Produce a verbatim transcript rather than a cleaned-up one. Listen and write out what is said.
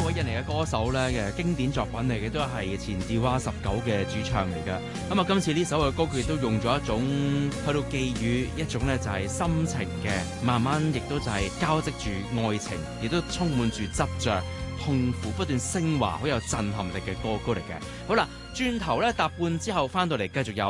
位印尼嘅歌手咧嘅經典作品嚟嘅，都係前字哇十九嘅主唱嚟㗎。咁啊，今次呢首嘅歌曲亦都用咗一種去到寄語，一種咧就係心情嘅，慢慢亦都就係交織住愛情，亦都充滿住執着、痛苦不斷升華，好有震撼力嘅歌曲嚟嘅。好啦，轉頭咧搭半之後翻到嚟繼續有。